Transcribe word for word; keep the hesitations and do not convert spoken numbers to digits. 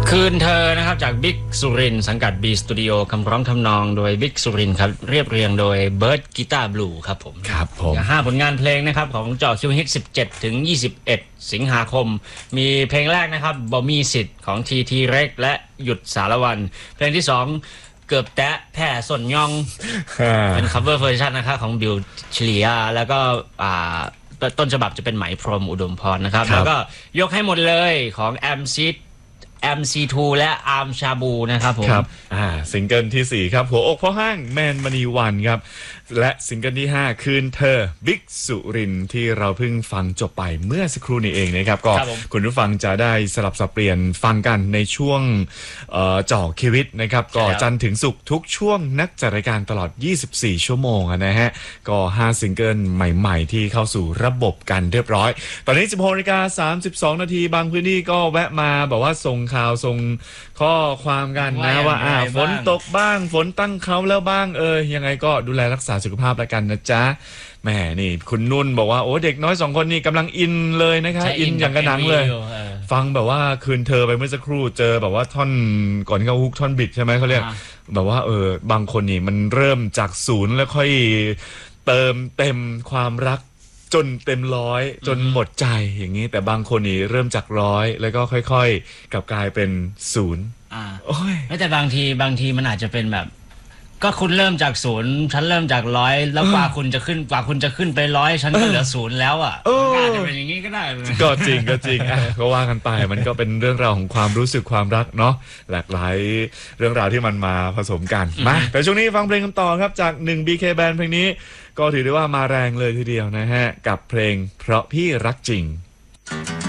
คืนเธอนะครับจากบิ๊กสุรินสังกัด B Studio คำร้องทำนองโดยบิ๊กสุรินครับเรียบเรียงโดยเบิร์ดกีตาร์บลูครับผมครับผมห้าผลงานเพลงนะครับของเจาะคิวฮิตสิบเจ็ดถึงยี่สิบเอ็ดสิงหาคมมีเพลงแรกนะครับบ่มีสิทธิ์ของทีทีเร็กและหยุดสารวันเพลงที่สองเกือบแตะแผ่ส่วนยองเป็น cover version นะครับของบิวเฉลียแล้วก็อ่าต้นฉบับจะเป็นไหมพรหมอุดมพรนะครับแล้วก็ยกให้หมดเลยของแอมซิดแอม ซี ทู และอาร์มชาบูนะครับผมครับอ่าซิงเกิลที่สี่ครับหัวอกพ่อห้างแมนมณีวันครับและซิงเกิลที่ห้าคืนเธอบิ๊กสุรินที่เราเพิ่งฟังจบไปเมื่อสักครู่นี้เองนะครับก็คุณผู้ฟังจะได้สลับสับเปลี่ยนฟังกันในช่วงเจาะชีวิตนะครับก็จันทร์ถึงศุกร์ทุกช่วงนักจัดรายการตลอดยี่สิบสี่ชั่วโมงนะฮะก็ห้าซิงเกิลใหม่ๆที่เข้าสู่ระบบกันเรียบร้อยตอนนี้ สิบหกนาฬิกาสามสิบสองนาทีบางพื้นที่ก็แวะมาบอกว่าส่งข่าวส่งข้อความกันนะว่าอ่าฝนตกบ้างฝนตั้งเขาแล้วบ้างเออยังไงก็ดูแลรักษาสุขภาพแล้วกันนะจ๊ะแหมนี่คุณนุ่นบอกว่าโอ้เด็กน้อยสองคนนี่กำลังอินเลยนะคะอินอย่างกระหนังเลยฟังแบบว่าคืนเธอไปเมื่อสักครู่เจอแบบว่าท่อนก่อนเข้าฮุกท่อนบิดใช่ไหมเขาเรียกแบบว่าเออบางคนนี่มันเริ่มจากศูนย์แล้วค่อยเติมเต็มความรักจนเต็มร้อยจนหมดใจอย่างนี้แต่บางคนนี่เริ่มจากร้อยแล้วก็ค่อยๆกลับกลายเป็นศูนย์อ่าโอ้ยแต่บางทีบางทีมันอาจจะเป็นแบบก็คุณเริ่มจากศูนย์ฉันเริ่มจากร้อยแล้วกว่าคุณจะขึ้นกว่าคุณจะขึ้นไปร้อยฉันก็เหลือศูนย์แล้วอ่ะอาจจะเป็นอย่างนี้ก็ได้ก็จริงก็จริงอ่ะก็ว่ากันไปมันก็เป็นเรื่องราวของความรู้สึกความรักเนาะหลากหลายเรื่องราวที่มันมาผสมกันมาแต่ช่วงนี้ฟังเพลงกันต่อครับจากหนึ่ง บี เค Band เพลงนี้ก็ถือได้ว่ามาแรงเลยทีเดียวนะฮะกับเพลงเพราะพี่รักจริง